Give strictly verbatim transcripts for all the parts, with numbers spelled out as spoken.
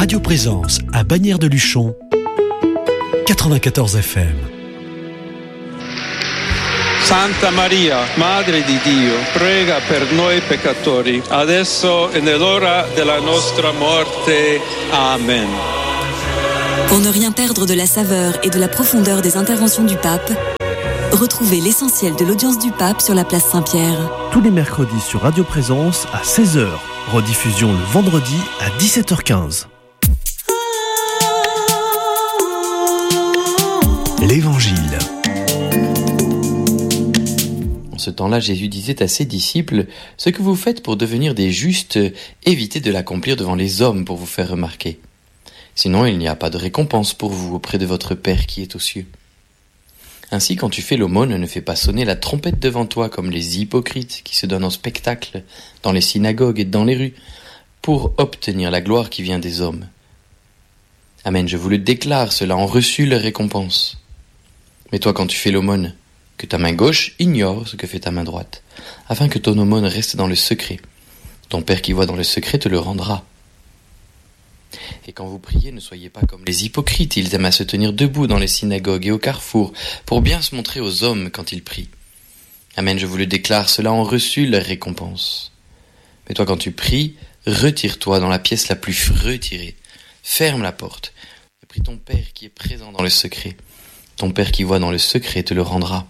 Radio Présence à Bagnères de Luchon, quatre-vingt-quatorze F M. Santa Maria, Madre di Dio, prega per noi peccatori, adesso e nell'ora della nostra morte. Amen. Pour ne rien perdre de la saveur et de la profondeur des interventions du pape, retrouvez l'essentiel de l'audience du pape sur la place Saint-Pierre. Tous les mercredis sur Radio Présence à seize heures. Rediffusion le vendredi à dix-sept heures quinze. L'Évangile. En ce temps-là, Jésus disait à ses disciples : « Ce que vous faites pour devenir des justes, évitez de l'accomplir devant les hommes pour vous faire remarquer. Sinon, il n'y a pas de récompense pour vous auprès de votre Père qui est aux cieux. Ainsi, quand tu fais l'aumône, ne fais pas sonner la trompette devant toi comme les hypocrites qui se donnent en spectacle dans les synagogues et dans les rues pour obtenir la gloire qui vient des hommes. Amen, je vous le déclare, ceux-là ont reçu leur récompense. Mais toi, quand tu fais l'aumône, que ta main gauche ignore ce que fait ta main droite, afin que ton aumône reste dans le secret. Ton Père qui voit dans le secret te le rendra. Et quand vous priez, ne soyez pas comme les hypocrites, ils aiment à se tenir debout dans les synagogues et au carrefour, pour bien se montrer aux hommes quand ils prient. Amen, je vous le déclare, ceux-là ont reçu leur récompense. Mais toi, quand tu pries, retire-toi dans la pièce la plus retirée, ferme la porte, et prie ton Père qui est présent dans le secret. Ton Père qui voit dans le secret te le rendra.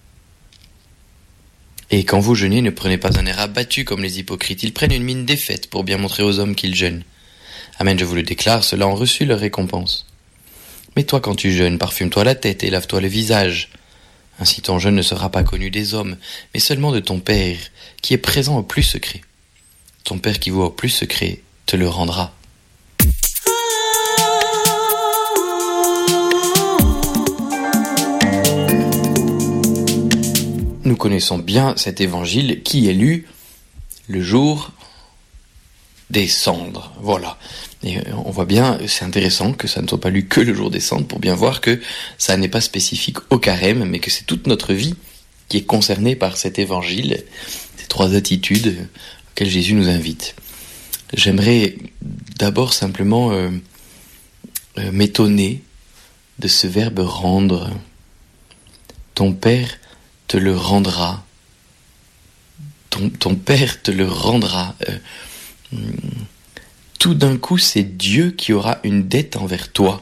Et quand vous jeûnez, ne prenez pas un air abattu comme les hypocrites, ils prennent une mine défaite pour bien montrer aux hommes qu'ils jeûnent. Amen, je vous le déclare, ceux-là ont reçu leur récompense. Mais toi, quand tu jeûnes, parfume-toi la tête et lave-toi le visage. Ainsi ton jeûne ne sera pas connu des hommes, mais seulement de ton Père, qui est présent au plus secret. Ton Père qui voit au plus secret te le rendra. Nous connaissons bien cet évangile qui est lu le jour des cendres. Voilà. Et on voit bien, c'est intéressant que ça ne soit pas lu que le jour des cendres pour bien voir que ça n'est pas spécifique au carême, mais que c'est toute notre vie qui est concernée par cet évangile, ces trois attitudes auxquelles Jésus nous invite. J'aimerais d'abord simplement euh, euh, m'étonner de ce verbe rendre. Ton Père te le rendra. Ton, ton Père te le rendra. Euh, tout d'un coup, c'est Dieu qui aura une dette envers toi.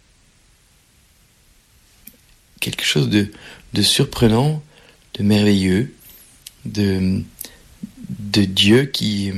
Quelque chose de, de surprenant, de merveilleux, de, de Dieu qui,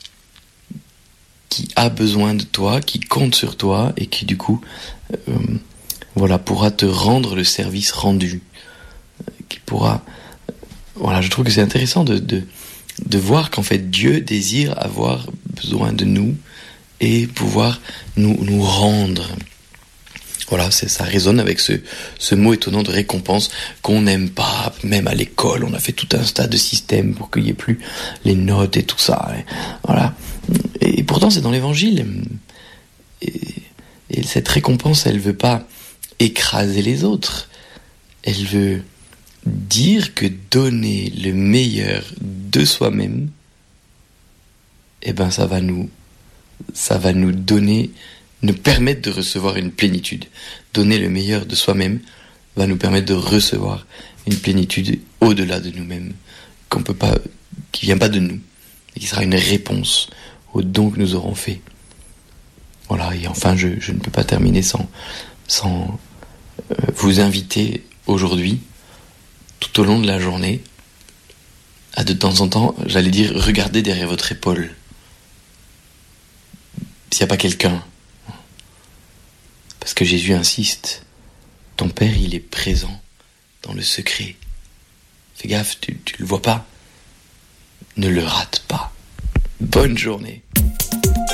qui a besoin de toi, qui compte sur toi et qui du coup euh, voilà, pourra te rendre le service rendu. Qui pourra, voilà, je trouve que c'est intéressant de, de, de voir qu'en fait Dieu désire avoir besoin de nous et pouvoir nous, nous rendre. Voilà, c'est, ça résonne avec ce, ce mot étonnant de récompense qu'on n'aime pas, même à l'école, on a fait tout un tas de systèmes pour qu'il n'y ait plus les notes et tout ça. Et, voilà. Et, et pourtant c'est dans l'évangile. Et, et cette récompense, elle veut pas écraser les autres. Elle veut dire que donner le meilleur de soi-même, eh ben ça va nous, ça va nous donner, nous permettre de recevoir une plénitude. Donner le meilleur de soi-même va nous permettre de recevoir une plénitude au-delà de nous-mêmes, qu'on peut pas, qui vient pas de nous, et qui sera une réponse au don que nous aurons fait. Voilà. Et enfin, je, je ne peux pas terminer sans, sans euh, vous inviter aujourd'hui, tout au long de la journée, à de temps en temps, j'allais dire, regardez derrière votre épaule. S'il n'y a pas quelqu'un. Parce que Jésus insiste, ton Père, il est présent dans le secret. Fais gaffe, tu ne le vois pas. Ne le rate pas. Bonne journée.